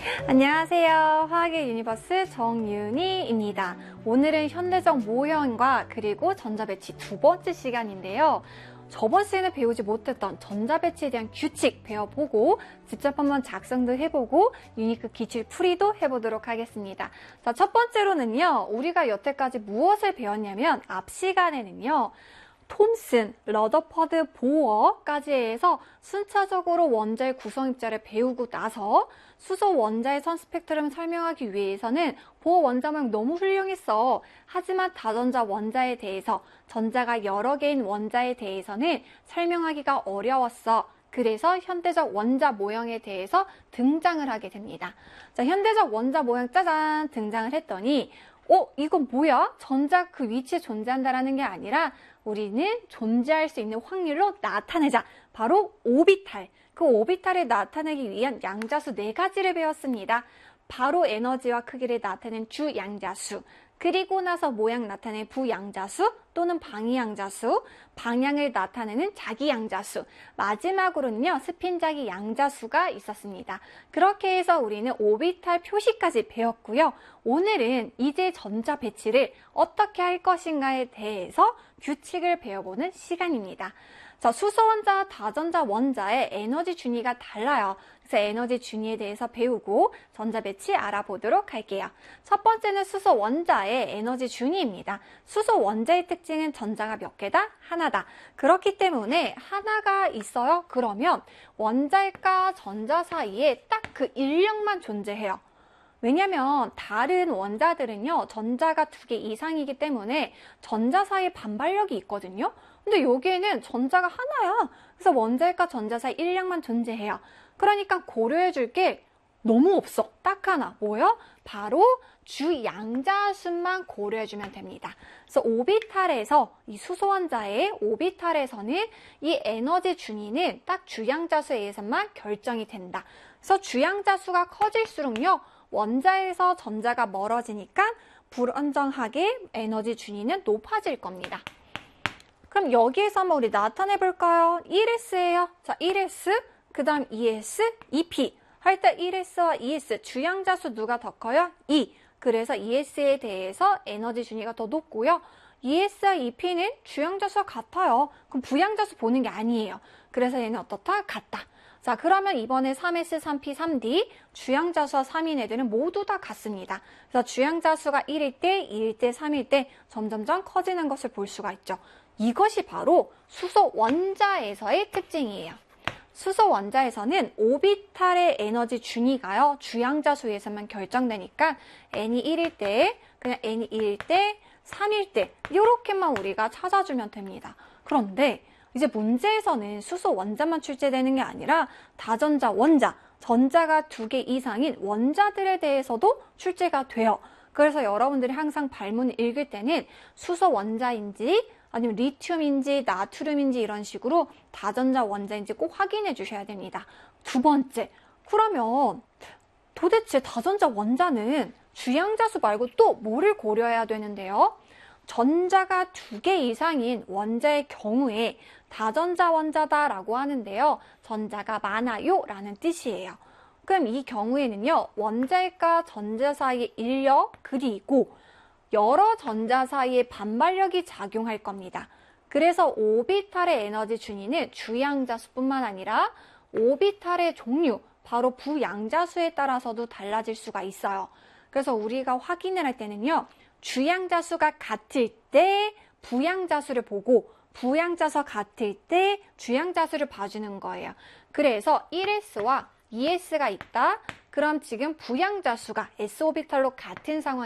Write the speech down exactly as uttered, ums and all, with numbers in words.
안녕하세요. 화학의 유니버스 정윤희입니다. 오늘은 현대적 모형과 그리고 전자배치 두 번째 시간인데요. 저번 시간에 배우지 못했던 전자배치에 대한 규칙 배워보고 직접 한번 작성도 해보고 유니크 기출 풀이도 해보도록 하겠습니다. 자, 첫 번째로는요. 우리가 여태까지 무엇을 배웠냐면 앞 시간에는요. 톰슨, 러더퍼드, 보어까지 해서 순차적으로 원자의 구성 입자를 배우고 나서 수소 원자의 선 스펙트럼을 설명하기 위해서는 보어 원자 모형 너무 훌륭했어. 하지만 다전자 원자에 대해서 전자가 여러 개인 원자에 대해서는 설명하기가 어려웠어. 그래서 현대적 원자 모형에 대해서 등장을 하게 됩니다. 자, 현대적 원자 모형 짜잔 등장을 했더니 어? 이건 뭐야? 전자 그 위치에 존재한다라는 게 아니라 우리는 존재할 수 있는 확률로 나타내자. 바로 오비탈. 그 오비탈을 나타내기 위한 양자수 네 가지를 배웠습니다. 바로 에너지와 크기를 나타낸 주양자수, 그리고 나서 모양 나타낸 부양자수 또는 방위양자수, 방향을 나타내는 자기양자수, 마지막으로는요 스핀자기 양자수가 있었습니다. 그렇게 해서 우리는 오비탈 표시까지 배웠고요. 오늘은 이제 전자 배치를 어떻게 할 것인가에 대해서 규칙을 배워보는 시간입니다. 자, 수소 원자와 다전자 원자의 에너지 준위가 달라요. 그래서 에너지 준위에 대해서 배우고 전자 배치 알아보도록 할게요. 첫 번째는 수소 원자의 에너지 준위입니다. 수소 원자의 특징은 전자가 몇 개다? 하나다. 그렇기 때문에 하나가 있어요. 그러면 원자과 전자 사이에 딱 그 인력만 존재해요. 왜냐면 다른 원자들은요 전자가 두 개 이상이기 때문에 전자 사이에 반발력이 있거든요. 근데 여기에는 전자가 하나야. 그래서 원자과 전자 사이 인력만 존재해요. 그러니까 고려해 줄 게 너무 없어. 딱 하나. 뭐요? 바로 주양자수만 고려해 주면 됩니다. 그래서 오비탈에서 이 수소 원자의 오비탈에서는 이 에너지 준위는 딱 주양자수에 의해서만 결정이 된다. 그래서 주양자수가 커질수록요 원자에서 전자가 멀어지니까 불안정하게 에너지 준위는 높아질 겁니다. 그럼 여기에서 한번 우리 나타내 볼까요? 일 에스예요. 자, 일 에스, 그 다음 이 에스, 이 피. 할 때 일 에스와 이 에스, 주양자수 누가 더 커요? 이. 그래서 이 에스에 대해서 에너지 준위가 더 높고요. 이 에스와 이 피는 주양자수와 같아요. 그럼 부양자수 보는 게 아니에요. 그래서 얘는 어떻다? 같다. 자, 그러면 이번에 삼 에스, 삼 피, 삼 디 주양자수와 삼인 애들은 모두 다 같습니다. 그래서 주양자수가 일일 때, 이일 때, 삼일 때 점점점 커지는 것을 볼 수가 있죠. 이것이 바로 수소 원자에서의 특징이에요. 수소 원자에서는 오비탈의 에너지 준위가요. 주양자수에서만 결정되니까 n이 일일 때, 그냥 n이 이일 때, 삼일 때 이렇게만 우리가 찾아주면 됩니다. 그런데 이제 문제에서는 수소 원자만 출제되는 게 아니라 다전자 원자, 전자가 두 개 이상인 원자들에 대해서도 출제가 돼요. 그래서 여러분들이 항상 발문을 읽을 때는 수소 원자인지 아니면 리튬인지 나트륨인지 이런 식으로 다전자 원자인지 꼭 확인해 주셔야 됩니다. 두 번째, 그러면 도대체 다전자 원자는 주양자수 말고 또 뭐를 고려해야 되는데요? 전자가 두 개 이상인 원자의 경우에 다전자 원자다라고 하는데요. 전자가 많아요 라는 뜻이에요. 그럼 이 경우에는요. 원자과 전자 사이의 인력 그리고 여러 전자 사이에 반발력이 작용할 겁니다. 그래서 오비탈의 에너지 준위는 주양자수뿐만 아니라 오비탈의 종류, 바로 부양자수에 따라서도 달라질 수가 있어요. 그래서 우리가 확인을 할 때는요. 주양자수가 같을 때 부양자수를 보고 부양자수가 같을 때 주양자수를 봐주는 거예요. 그래서 일 에스와 이 에스가 있다. 그럼 지금 부양자수가 S 오비탈로 같은 상황